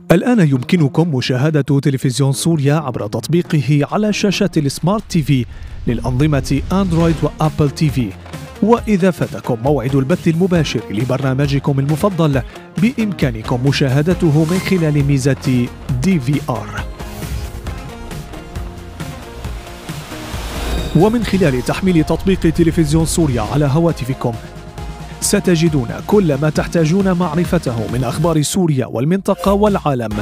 الآن يمكنكم مشاهدة تلفزيون سوريا عبر تطبيقه على شاشات السمارت تي في للأنظمة أندرويد وأبل تي في. وإذا فاتكم موعد البث المباشر لبرنامجكم المفضل بإمكانكم مشاهدته من خلال ميزة DVR. ومن خلال تحميل تطبيق تلفزيون سوريا على هواتفكم ستجدون كل ما تحتاجون معرفته من أخبار سوريا والمنطقة والعالم.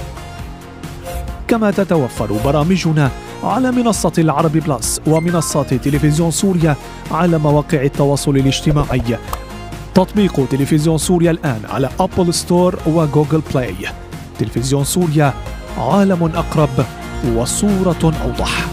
كما تتوفر برامجنا على منصة العربي بلس ومنصات تلفزيون سوريا على مواقع التواصل الاجتماعي. تطبيق تلفزيون سوريا الآن على أبل ستور وجوجل بلاي. تلفزيون سوريا، عالم أقرب وصورة أوضح.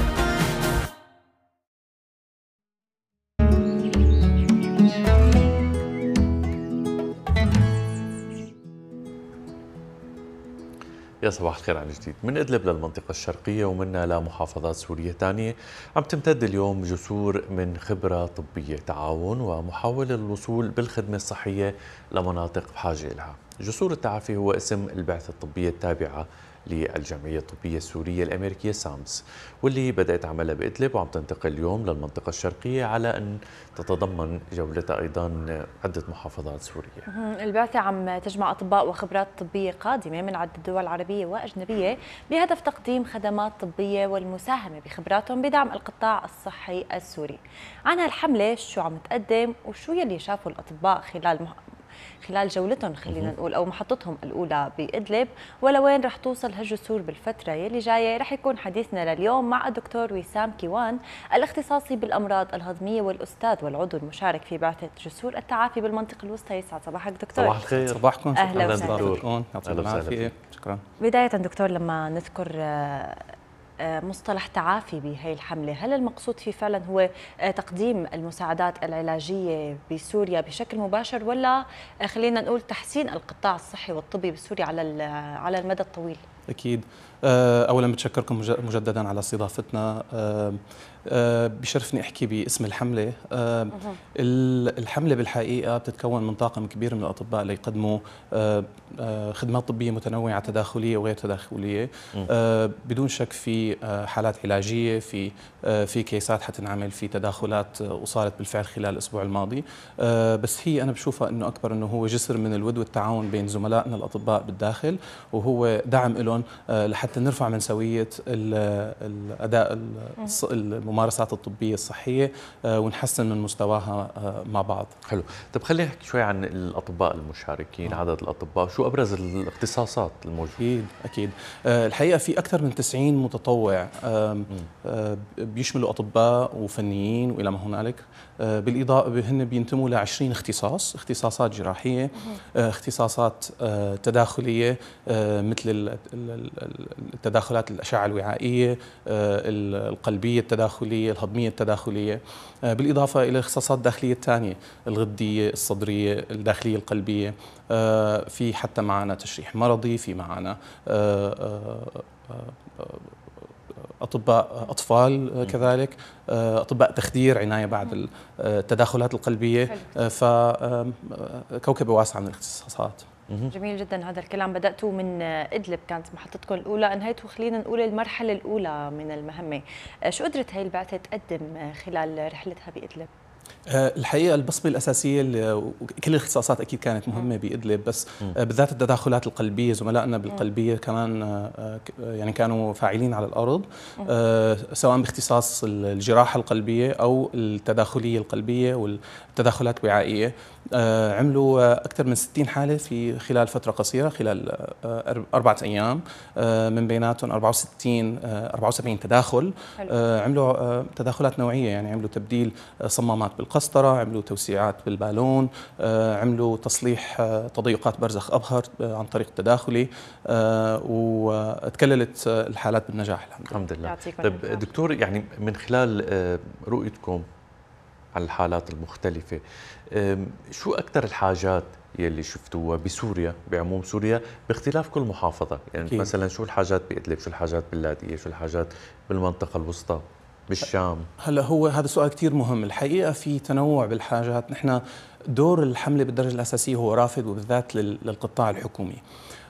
يا صباح الخير عن جديد. من إدلب للمنطقة الشرقية ومنها لمحافظات سورية تانية عم تمتد اليوم جسور من خبرة طبية، تعاون ومحاولة للوصول بالخدمة الصحية لمناطق بحاجة لها. جسور التعافي هو اسم البعثة الطبية التابعة للجمعية الطبية السورية الأمريكية سامس، واللي بدأت عملها بإدلب وعم تنتقل اليوم للمنطقة الشرقية على أن تتضمن جولتها أيضا عدة محافظات سورية. البعثة عم تجمع أطباء وخبرات طبية قادمة من عدة دول عربية وأجنبية بهدف تقديم خدمات طبية والمساهمة بخبراتهم بدعم القطاع الصحي السوري. عن هالحملة شو عم تقدم وشو يلي شافوا الأطباء خلال جولتهم، خلينا نقول، أو محطتهم الأولى بإدلب، ولوين رح توصل هالجسور بالفترة يلي جاية. رح يكون حديثنا لليوم مع الدكتور وسام كيوان، الاختصاصي بالأمراض الهضمية والأستاذ والعضو المشارك في بعثة جسور التعافي بالمنطقة الوسطى. يسعد صباحك دكتور. صباح الخير. صباحكم. أهلا وسهلا. يعطيكم العافية. شكرا. بداية دكتور، لما نذكر مصطلح تعافي بهي الحملة، هل المقصود فيه فعلا هو تقديم المساعدات العلاجية بسوريا بشكل مباشر، ولا خلينا نقول تحسين القطاع الصحي والطبي بسوريا على المدى الطويل؟ أكيد. أولا بتشكركم مجددا على استضافتنا. بشرفني أحكي باسم الحملة. الحملة بالحقيقة بتتكون من طاقم كبير من الأطباء ليقدموا خدمات طبية متنوعة، تداخلية وغير تداخلية. بدون شك في حالات علاجية، في كيسات حتنعمل، في تداخلات وصارت بالفعل خلال الأسبوع الماضي. بس هي أنا بشوفها أنه أكبر أنه هو جسر من الود والتعاون بين زملائنا الأطباء بالداخل، وهو دعم لهم لحتى نرفع من سوية الأداء الممارسات الطبية الصحية ونحسن من مستواها مع بعض. حلو. طب خلينا نحكي شوي عن الأطباء المشاركين. عدد الأطباء، شو أبرز الاختصاصات الموجودة؟ أكيد. الحقيقة في أكثر من 90 متطوع بيشملوا أطباء وفنيين وإلى ما هنالك. بالإضافة هن بينتموا ل 20 اختصاصات جراحية، اختصاصات تداخلية مثل التداخلات الأشعة الوعائية، القلبية التداخلية، الهضمية التداخلية، بالإضافة إلى الاختصاصات الداخلية الثانية، الغدية، الصدرية، الداخلية القلبية. في حتى معنا تشريح مرضي، في معنا أطباء أطفال كذلك، أطباء تخدير، عناية بعد التداخلات القلبية. فكوكبة واسعة من الاختصاصات. جميل جدا هذا الكلام. بدأتوا من إدلب، كانت محطتكم الأولى، انهيتوا خلينا نقول المرحلة الأولى من المهمة. شو قدرت هاي البعثة تقدم خلال رحلتها بإدلب؟ الحقيقة البصمة الأساسية كل الاختصاصات أكيد كانت مهمة بإدلب، بس بالذات التداخلات القلبية، زملائنا بالقلبية كمان يعني كانوا فاعلين على الأرض، سواء باختصاص الجراحة القلبية أو التداخلية القلبية والتداخلات الوعائية. عملوا أكثر من 60 حالة في خلال فترة قصيرة، خلال 4 أيام، من بيناتهم 74 تداخل. عملوا تداخلات نوعية، يعني عملوا تبديل صمامات بالقسطرة، عملوا توسيعات بالبالون، عملوا تصليح تضيقات برزخ أبهر عن طريق تداخلي، وتكللت الحالات بالنجاح الحمد لله. طيب دكتور، يعني من خلال رؤيتكم على الحالات المختلفة، شو أكثر الحاجات يلي شفتوها بسوريا، بعموم سوريا، باختلاف كل محافظة؟ يعني مثلا شو الحاجات بإدلب، شو الحاجات باللاذقية، شو الحاجات بالمنطقة الوسطى، بالشام؟ هلا هو هذا سؤال كثير مهم. الحقيقة في تنوع بالحاجات. نحن دور الحملة بالدرجة الأساسية هو رافد، وبالذات للقطاع الحكومي.